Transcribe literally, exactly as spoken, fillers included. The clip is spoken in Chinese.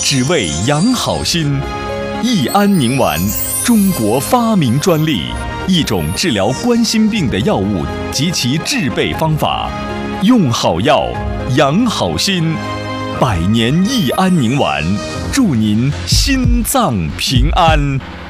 只为养好心。益安宁丸，中国发明专利，一种治疗冠心病的药物及其制备方法。用好药，养好心。百年益安宁丸，祝您心脏平安。